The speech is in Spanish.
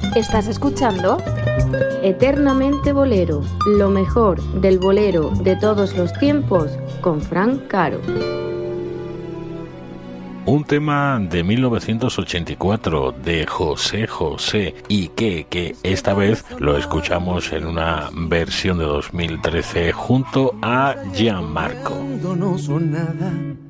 ¿Estás escuchando? Eternamente Bolero, lo mejor del bolero de todos los tiempos, con Fran Caro. Un tema de 1984 de José José y que esta vez lo escuchamos en una versión de 2013 junto a Gianmarco. No son nada.